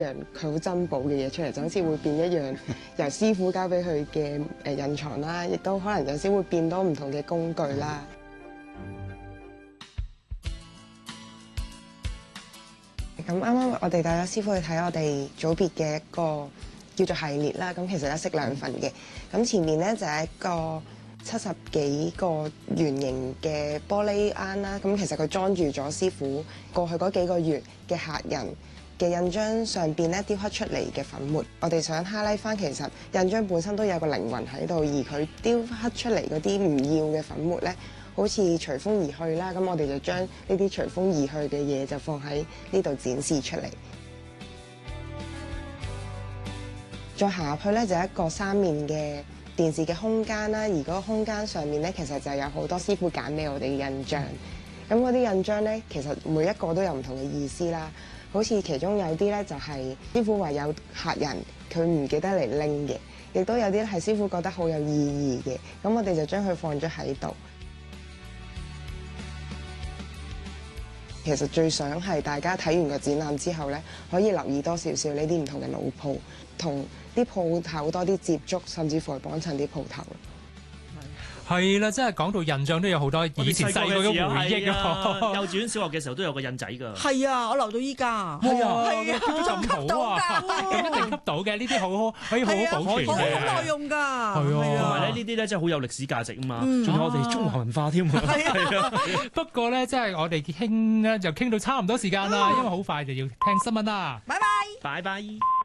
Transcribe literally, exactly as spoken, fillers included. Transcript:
樣佢好珍寶嘅嘢出嚟，就好似會變一樣由師傅交俾佢嘅誒印藏啦，亦都可能有時會變多唔同嘅工具啦。咁啱啱我哋帶咗師傅去睇我哋組別嘅一個叫做系列啦，咁其實一式兩份嘅。咁前面咧就係一個七十幾個圓形嘅玻璃罌啦，咁其實佢裝住咗師傅過去嗰幾個月嘅客人嘅印章上邊咧雕刻出嚟嘅粉末。我哋想 highlight 翻，其實印章本身都有個靈魂喺度，而佢雕刻出嚟嗰啲唔要嘅粉末咧，好似隨風而去啦。咁我哋就將呢啲隨風而去嘅嘢就放喺呢度展示出嚟。再行入去咧就係一個三面嘅電視嘅空間啦，而嗰個空間上面咧其實就有好多師傅揀俾我哋嘅印章。咁嗰啲印章咧，其實每一個都有唔同嘅意思啦。好似其中有啲咧就係師傅話有客人佢唔記得嚟拎嘅，亦都有啲係師傅覺得好有意義嘅。咁我哋就將佢放咗喺度。其實最想係大家睇完個展覽之後咧，可以留意多少少呢啲唔同嘅老鋪，同啲鋪頭多啲接觸，甚至乎係幫襯啲鋪頭。 係啦，真係講到印象都有好多以前細個嘅回憶啊！ 幼稚園、小學嘅時候都有個印仔㗎。 係啊，我留到依家。 係啊， 係啊， 咁好啊！咁一定吸到嘅，呢啲好好可以好好保存嘅。 好耐用㗎。係啊， 同埋咧呢啲咧真係好有歷史價值啊嘛，仲有我哋中華文化添啊。係啊， 不過咧，即係我哋傾咧就傾到差唔多時間啦，因為好快就要聽新聞啦。 拜拜。 拜拜。